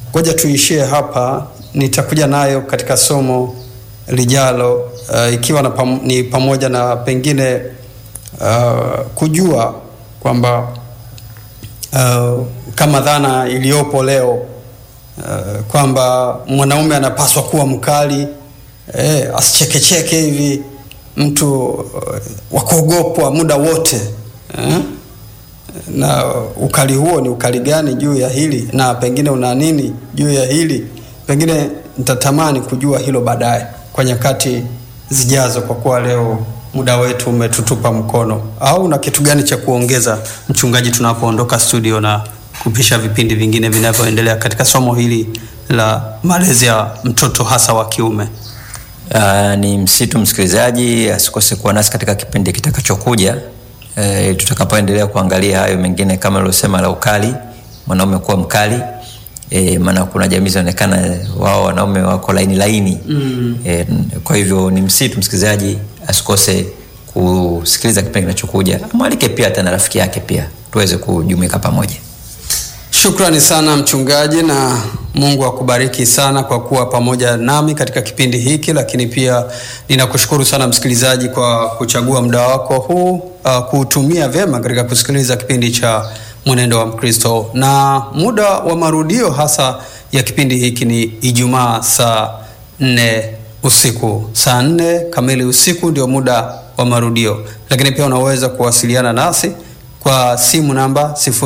ngoja tuishie hapa, nitakuja nayo katika somo lijalo, ikiwa ni pamoja na pengine kujua kwamba kama dhana iliyopo leo kwamba mwanaume anapaswa kuwa mkali, asichekecheke hivi, mtu wa kuogopwa muda wote, na ukali huo ni ukali gani juu ya hili, na pengine una nini juu ya hili. Pengine nitatamani kujua hilo baadaye kwa nyakati zijazo, kwa kuwa leo muda wetu umetutupa mkono. Au na kitu gani cha kuongeza, mchungaji, tunapoondoka studio na kupisha vipindi vingine vinavyoendelea katika somo hili la malezi ya mtoto hasa wa kiume? Ni msitu msikilizaji asikose kuwa nasi katika kipindi kitakachokuja, tutakapoendelea kuangalia hayo mengine kama nilosema la ukali, mwanaume kuwa mkali. Maana kuna jamii zinaonekana wao wanaume wako laini. Kwa hivyo ni msitu msikilizaji asikose kusikiliza kipindi kinachokuja. Mwalike pia tena rafiki yake pia tuweze kujumuika pamoja. Shukrani sana mchungaji, na Mungu akubariki sana kwa kuwa pamoja nami katika kipindi hiki. Lakini pia ninakushukuru sana msikilizaji kwa kuchagua muda wako huu kuutumia vyema katika kusikiliza kipindi cha Mwenendo wa Mkristo. Na muda wa marudio hasa ya kipindi hiki ni Ijumaa saa 4 usiku. Saa 4 kamili usiku ndio muda wa marudio. Lakini pia unaweza kuwasiliana nasi kwa simu namba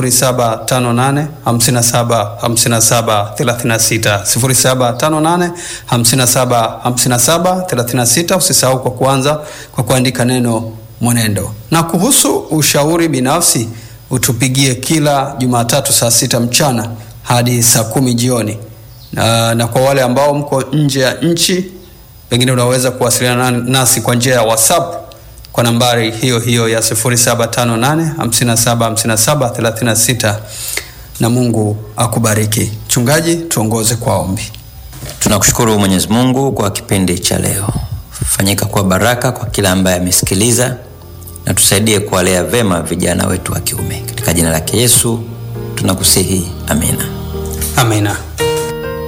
0758 57 57 36, 0758 57 57 36. Usisahau kwa kuanza kwa kuandika neno Mwenendo. Na kuhusu ushauri binafsi, utupigie kila Jumatatu saa 6 mchana hadi saa 10 jioni. Na kwa wale ambao mko nje ya nchi, pengine unaweza kuwasiliana nasi kwa njia ya WhatsApp kwa nambari hiyo ya 0758 57 57 36. Na Mungu akubariki. Mchungaji, tuongoze kwa ombi. Tunakushukuru Mwenyezi Mungu kwa kipindi cha leo. Fanyika kwa baraka kwa kila ambaye amesikiliza, na tusaidie kuwalea vema vijana wetu wa kiume. Katika jina lake Yesu tunakusihi, amina. Amina.